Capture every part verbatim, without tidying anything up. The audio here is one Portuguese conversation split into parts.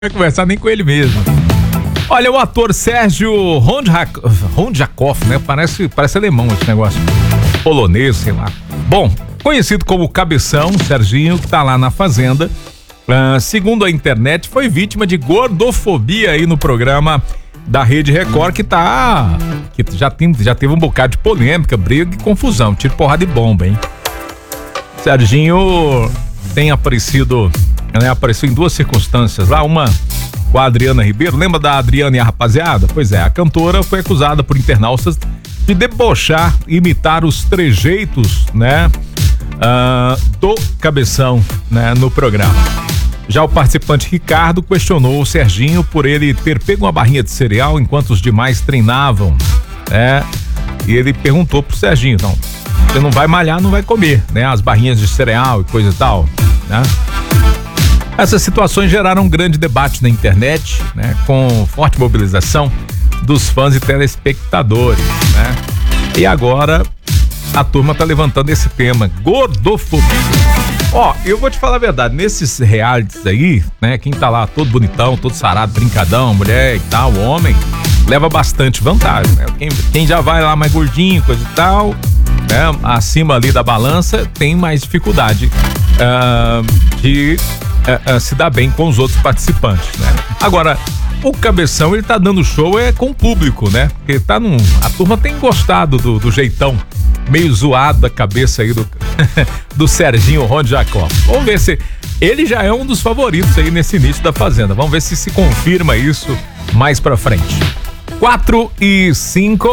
vai conversar nem com ele mesmo. Olha, o ator Sérgio Rondrak... Rondjakov, né? Parece, parece alemão esse negócio. Polonês, sei lá. Bom, conhecido como Cabeção, Serginho, que tá lá na Fazenda, uh, segundo a internet, foi vítima de gordofobia aí no programa da Rede Record, que tá... que já, tem, já teve um bocado de polêmica, briga e confusão, tiro, porrada e bomba, hein? Serginho tem aparecido, né? Apareceu em duas circunstâncias lá, uma com a Adriana Ribeiro. Lembra da Adriana e a rapaziada? Pois é, a cantora foi acusada por internautas de debochar e imitar os trejeitos, né, uh, do Cabeção, né, no programa. Já o participante Ricardo questionou o Serginho por ele ter pego uma barrinha de cereal enquanto os demais treinavam, né? E ele perguntou pro Serginho, não, você não vai malhar, não vai comer, né, as barrinhas de cereal e coisa e tal, né? Essas situações geraram um grande debate na internet, né, com forte mobilização dos fãs e telespectadores, né? E agora a turma tá levantando esse tema, gordofobia. Ó, eu vou te falar a verdade, nesses realities aí, né, quem tá lá todo bonitão, todo sarado, brincadão, mulher e tal, homem, leva bastante vantagem, né? Quem, quem já vai lá mais gordinho, coisa e tal, né, acima ali da balança, tem mais dificuldade uh, de uh, uh, se dar bem com os outros participantes, né? Agora, o Cabeção, ele tá dando show é com o público, né? Porque tá num... a turma tem gostado do, do jeitão meio zoado da cabeça aí do, do Serginho Rondjakov. Vamos ver se... ele já é um dos favoritos aí nesse início da Fazenda. Vamos ver se se confirma isso mais pra frente. quatro e cinco.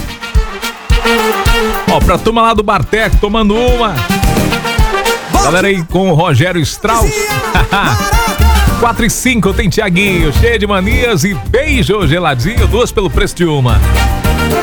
Ó, pra turma lá do Barteco, tomando uma. Galera aí com o Rogério Strauss. quatro e cinco tem Thiaguinho, cheio de manias e beijo geladinho, duas pelo preço de uma.